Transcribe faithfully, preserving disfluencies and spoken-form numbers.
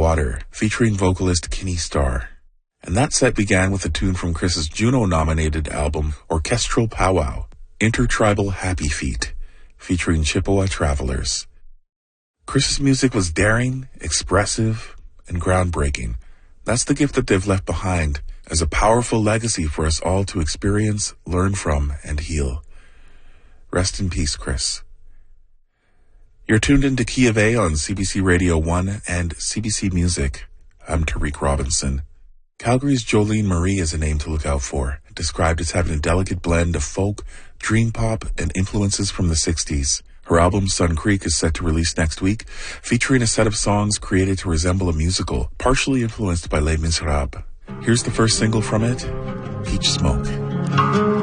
Water, featuring vocalist Kenny Starr. And that set began with a tune from Chris's Juno-nominated album, Orchestral Powwow, Intertribal Happy Feet, featuring Chippewa Travelers. Chris's music was daring, expressive, and groundbreaking. That's the gift that they've left behind as a powerful legacy for us all to experience, learn from, and heal. Rest in peace, Chris. You're tuned into Key of A on C B C Radio one and C B C Music. I'm Tariq Robinson. Calgary's Jolene Marie is a name to look out for, described as having a delicate blend of folk, dream pop, and influences from the sixties. Her album Sun Creek is set to release next week, featuring a set of songs created to resemble a musical, partially influenced by Les Miserables. Here's the first single from it, Peach Smoke.